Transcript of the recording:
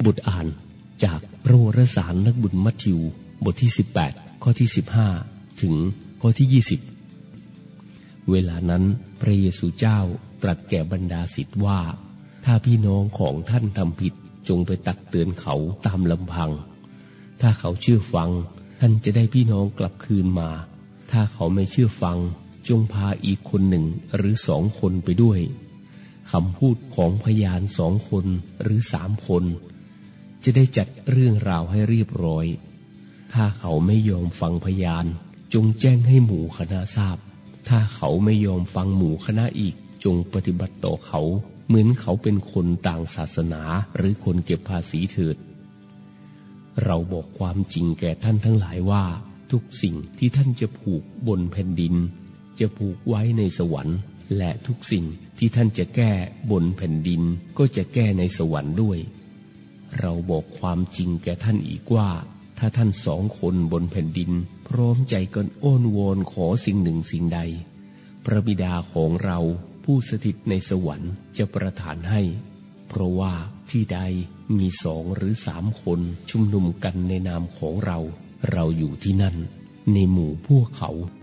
บทอ่านจากพระวรสารนักบุญมัทธิวบทที่18ข้อที่15ถึงข้อที่20เวลานั้นพระเยซูเจ้าตรัสแก่บรรดาศิษย์ว่าถ้าพี่น้องของท่านทำผิดจงไปตักเตือนเขาตามลำพังถ้าเขาเชื่อฟังท่านจะได้พี่น้องกลับคืนมาถ้าเขาไม่เชื่อฟังจงพาอีกคนหนึ่งหรือ2 คนไปด้วยคำพูดของพยาน2 คนหรือ3 คนจะได้จัดเรื่องราวให้เรียบร้อยถ้าเขาไม่ยอมฟังพยานจงแจ้งให้หมู่คณะทราบถ้าเขาไม่ยอมฟังหมู่คณะอีกจงปฏิบัติต่อเขาเหมือนเขาเป็นคนต่างศาสนาหรือคนเก็บภาษีเถิดเราบอกความจริงแก่ท่านทั้งหลายว่าทุกสิ่งที่ท่านจะผูกบนแผ่นดินจะผูกไว้ในสวรรค์และทุกสิ่งที่ท่านจะแก้บนแผ่นดินก็จะแก้ในสวรรค์ด้วยเราบอกความจริงแก่ท่านอีกว่าถ้าท่าน2 คนบนแผ่นดินพร้อมใจกันอ้อนวอนขอสิ่งหนึ่งสิ่งใดพระบิดาของเราผู้สถิตในสวรรค์จะประทานให้เพราะว่าที่ใดมี2 หรือ 3 คนชุมนุมกันในนามของเราอยู่ที่นั่นในหมู่พวกเขา